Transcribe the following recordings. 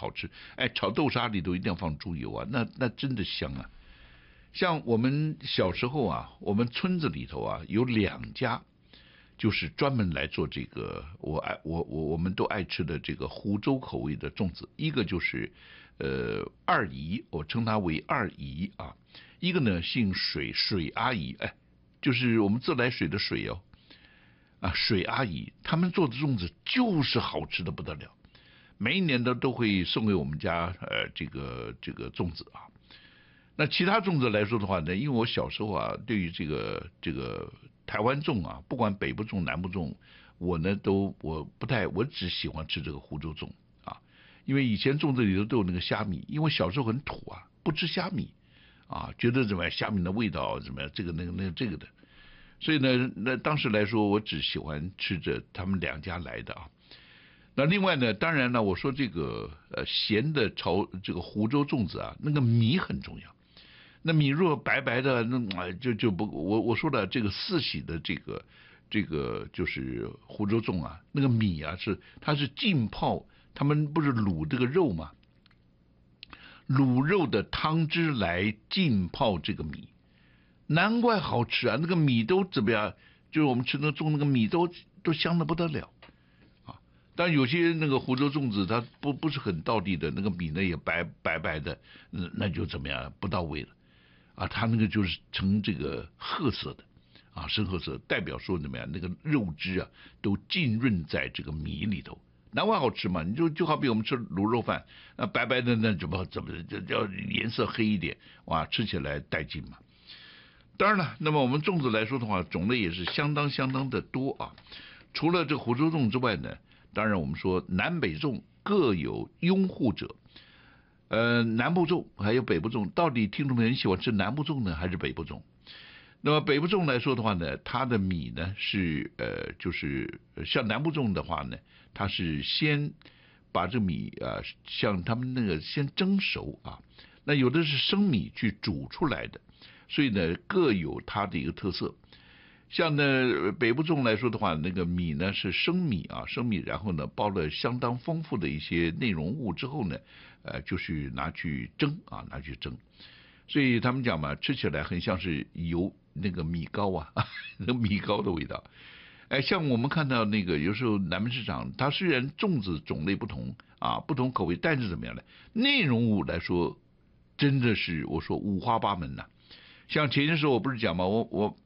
好吃。哎，炒豆沙里头一定要放猪油啊，那真的香啊。像我们小时候啊，我们村子里头啊有2家，就是专门来做这个我们都爱吃的这个湖州口味的粽子。一个就是二姨，我称她为二姨啊。一个呢姓水，水阿姨，哎，就是我们自来水的水哦，啊，水阿姨，他们做的粽子就是好吃的不得了，每一年都会送给我们家这个粽子啊。那其他粽子来说的话呢，因为我小时候啊，对于这个台湾粽啊，不管北部粽南部粽，我不太，我只喜欢吃这个湖州粽啊，因为以前粽子里头都有那个虾米，因为小时候很土啊，不吃虾米啊，觉得怎么样虾米的味道怎么样，这个那个这个的，所以呢，那当时来说，我只喜欢吃着他们2家来的啊。那另外呢，当然呢，我说这个咸的这个湖州粽子啊，那个米很重要。那米若白白的，那就不，我说的这个四喜的这个就是湖州粽啊，那个米啊它是浸泡，他们不是卤这个肉吗？卤肉的汤汁来浸泡这个米，难怪好吃啊！那个米都怎么样？就是我们吃那粽那个米都香的不得了啊！但有些那个湖州粽子它不是很道地的，那个米呢也白白的，那就怎么样不到位了。啊，它那个就是呈这个褐色的，啊，深褐色，代表说怎么样？那个肉汁啊，都浸润在这个米里头，难怪好吃嘛。你就好比我们吃卤肉饭，那白白的，那怎么要颜色黑一点，哇，吃起来带劲嘛。当然了，那么我们粽子来说的话，种类也是相当的多啊。除了这湖州粽之外呢，当然我们说南北粽各有拥护者。南部粽还有北部粽，到底听众们很喜欢吃南部粽呢，还是北部粽？那么北部粽来说的话呢，它的米呢是就是像南部粽的话呢，它是先把这米啊，像他们那个先蒸熟啊，那有的是生米去煮出来的，所以呢各有它的一个特色。像呢北部粽来说的话，那个米呢是生米啊，生米，然后呢包了相当丰富的一些内容物之后呢，就是拿去蒸啊，拿去蒸，所以他们讲嘛，吃起来很像是油那个米糕啊，那米糕的味道。哎，像我们看到那个有时候南门市场，它虽然粽子种类不同啊，不同口味，但是怎么样呢？内容物来说，真的是我说五花八门呐。像前些时候我不是讲嘛，我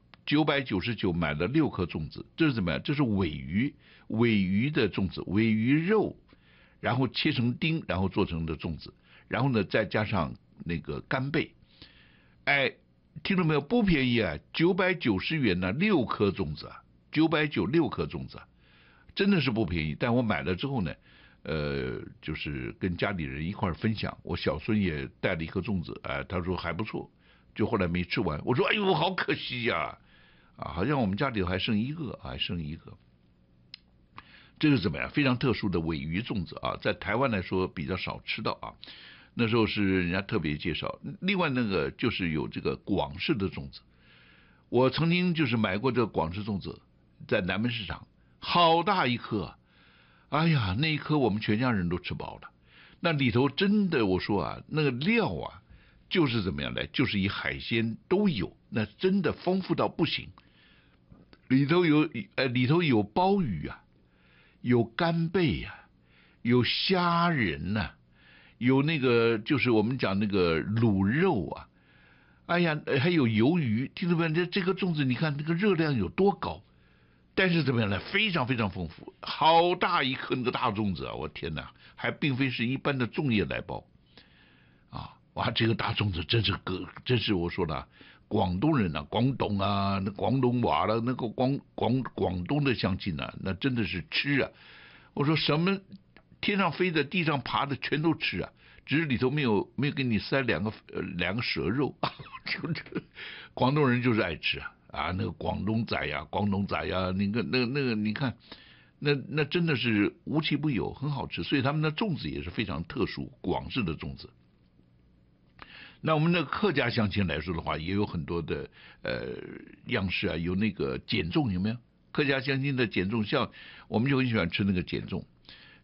999买了6颗粽子，这是怎么样？这是尾鱼的粽子，尾鱼肉，然后切成丁，然后做成的粽子，然后呢再加上那个干贝，哎，听到没有？不便宜啊，990元呢，6颗粽子啊，996颗粽子啊，真的是不便宜。但我买了之后呢，就是跟家里人一块分享，我小孙也带了1颗粽子，哎，他说还不错，就后来没吃完，我说哎呦好可惜呀。啊，好像我们家里头还剩一个，还剩一个。这个怎么样？非常特殊的尾鱼粽子啊，在台湾来说比较少吃到啊。那时候是人家特别介绍。另外那个就是有这个广式的粽子，我曾经就是买过这个广式粽子，在南门市场，好大一颗，哎呀，那一颗我们全家人都吃饱了。那里头真的我说啊，那个料啊，就是怎么样呢？就是以海鲜都有，那真的丰富到不行。里头有鲍鱼啊，有干贝呀，有虾仁呐，有那个就是我们讲那个卤肉啊，哎呀，还有鱿鱼，听众朋友，这个粽子你看那个热量有多高，但是怎么样呢？非常丰富，好大一颗那个大粽子啊！我天哪，还并非是一般的粽叶来包啊！哇，这个大粽子真是我说的。广东人啊，广东啊，那广东话了，那个广东的乡亲啊，那真的是吃啊！我说什么天上飞的、地上爬的全都吃啊，只是里头没有给你塞两个蛇肉啊！就这个广东人就是爱吃啊那个广东仔呀，那个你看，那真的是无奇不有，很好吃，所以他们的粽子也是非常特殊，广式的粽子。那我们的客家乡亲来说的话，也有很多的样式啊，有那个碱粽有没有？客家乡亲的碱粽，像我们就很喜欢吃那个碱粽。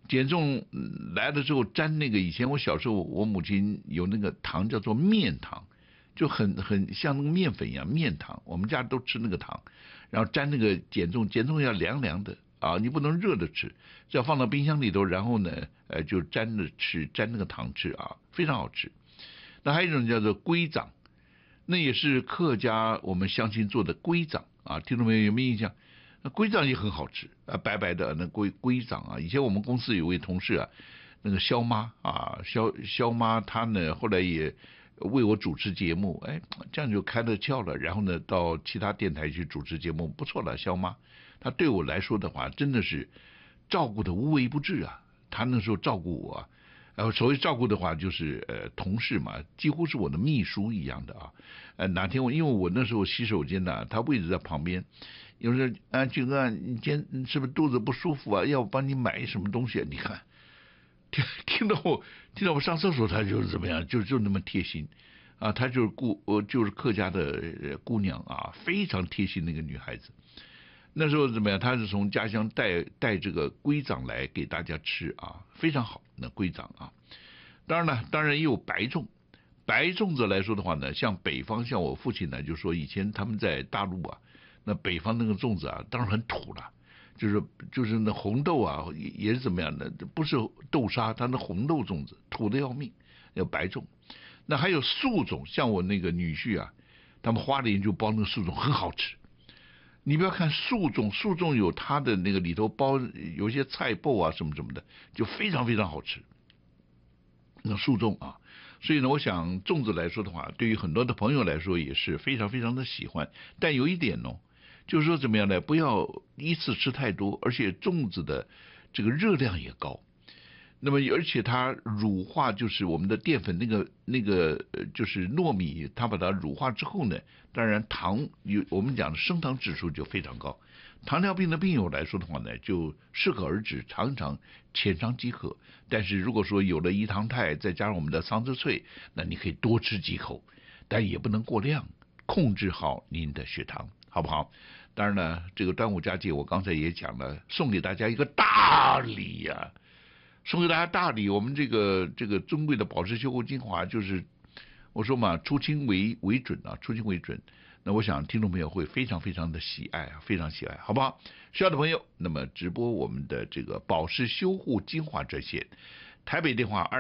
减重来了之后沾那个，以前我小时候我母亲有那个糖叫做面糖，就很像那个面粉一样面糖，我们家都吃那个糖，然后沾那个减重要凉凉的啊，你不能热的吃，要放到冰箱里头，然后呢就沾着吃，沾那个糖吃啊，非常好吃。那还有一种叫做龟掌，那也是客家我们乡亲做的龟掌啊，听众朋友有没有印象？那龟掌也很好吃啊，白白的那龟掌啊。以前我们公司有位同事啊，那个肖妈啊，肖妈她呢后来也为我主持节目，哎，这样就开了窍了。然后呢，到其他电台去主持节目，不错了。肖妈，她对我来说的话，真的是照顾的无微不至啊。她那时候照顾我啊。所谓照顾的话，就是同事嘛，几乎是我的秘书一样的啊。哪天因为我那时候洗手间呢，他位置在旁边，有时候啊，俊哥，你今天是不是肚子不舒服啊？要我帮你买什么东西啊？你看，听到我上厕所，他就是怎么样，就那么贴心啊。他就是客家的姑娘啊，非常贴心的一个女孩子。那时候怎么样？他是从家乡带这个龟掌来给大家吃啊，非常好。那龟掌啊，当然也有白粽。白粽子来说的话呢，像北方，像我父亲呢，就说以前他们在大陆啊，那北方那个粽子啊，当然很土了，就是那红豆啊，也是怎么样的，不是豆沙，它那红豆粽子土的要命，要白粽。那还有素粽，像我那个女婿啊，他们花莲就包那个素粽，很好吃。你不要看素粽有它的那个里头包有一些菜脯啊什么什么的，就非常非常好吃。那素粽啊，所以呢，我想粽子来说的话，对于很多的朋友来说也是非常非常的喜欢。但有一点哦，就是说怎么样呢？不要一次吃太多，而且粽子的这个热量也高。那么而且它乳化，就是我们的淀粉就是糯米，它把它乳化之后呢，当然我们讲的升糖指数就非常高。糖尿病的病友来说的话呢，就适可而止，尝一尝，浅尝即可。但是如果说有了胰糖肽，再加上我们的桑葚萃，那你可以多吃几口，但也不能过量，控制好您的血糖，好不好？当然呢，这个端午佳节我刚才也讲了，送给大家一个大礼呀。送给大家大礼，我们这个尊贵的保湿修护精华，就是我说嘛，出清为准啊，出清为准。那我想听众朋友会非常非常的喜爱啊，非常喜爱，好不好？需要的朋友，那么直播我们的这个保湿修护精华热线，台北电话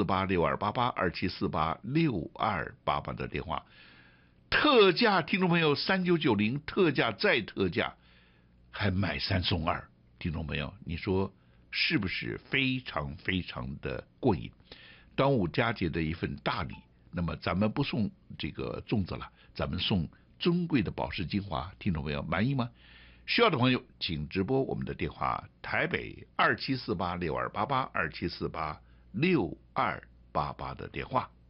27486288，27486288的电话，特价，听众朋友3990，特价再特价，还买3送2，听众朋友，你说是不是非常非常的过瘾？端午佳节的一份大礼，那么咱们不送这个粽子了，咱们送尊贵的保湿精华，听众朋友满意吗？需要的朋友请直播我们的电话，台北27486288，27486288的电话。